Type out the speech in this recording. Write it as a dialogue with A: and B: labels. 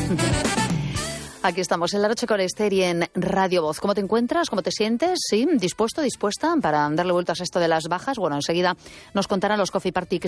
A: Aquí estamos en La Noche con Esther y en Radio Voz. ¿Cómo te encuentras? ¿Cómo te sientes? ¿Sí? ¿Dispuesto? ¿Dispuesta para darle vueltas a esto de las bajas? Bueno, enseguida nos contarán los Coffee Party que